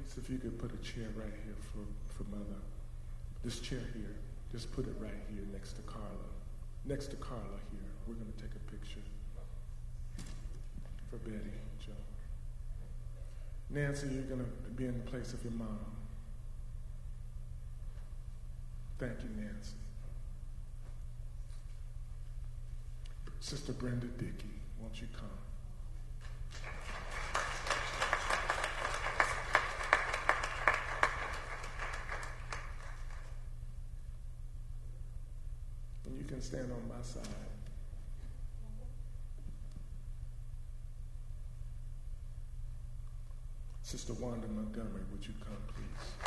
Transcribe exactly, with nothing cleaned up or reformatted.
So if you could put a chair right here for, for Mother. This chair here, just put it right here next to Carla. Next to Carla here. We're going to take a picture for Betty, Joe. Nancy, you're going to be in the place of your mom. Thank you, Nancy. Sister Brenda Dickey, won't you come? And you can stand on my side. Sister Wanda Montgomery, would you come, please?